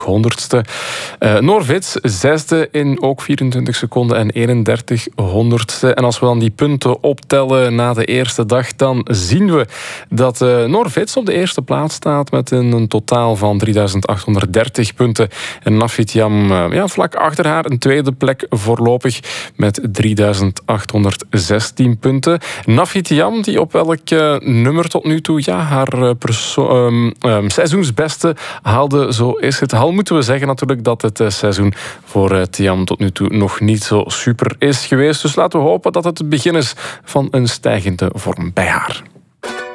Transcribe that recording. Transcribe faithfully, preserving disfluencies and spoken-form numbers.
honderdste. Uh, Norwitz, zesde in ook vierentwintig seconden en eenendertig honderdste. En als we dan die punten optellen na de eerste dag, dan zien we dat uh, Norwitz op de eerste plaats staat met een, een totaal van drieduizend achthonderddertig punten. En Nafitiam uh, ja, vlak achter haar, een tweede plek voorlopig met drieduizend achthonderdzestien punten. Nafitiam, die op welk uh, nummer tot nu toe ja, haar uh, perso- um, um, seizoensbeste haalde, zo is het. Al moeten we zeggen natuurlijk dat het uh, seizoen voor uh, Thiam tot nu toe nog niet zo super is geweest. Dus laten we hopen dat het het begin is van een stijgende vorm bij haar.